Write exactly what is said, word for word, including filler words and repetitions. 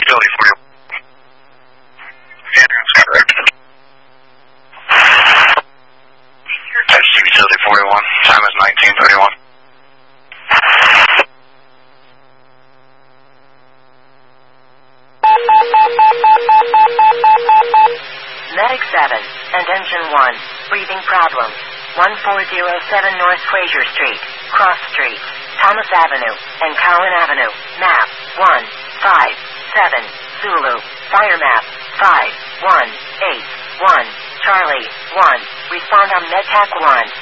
Utility forty-one. Andrew's correct. That's Utility forty-one. Time is nineteen thirty-one. Medic seven and Engine one. Breathing problems. one four zero seven North Fraser Street, Cross Street, Thomas Avenue, and Cowan Avenue. Map one five seven. Zulu. Fire map five one eight one. Charlie one. Respond on MedTac one.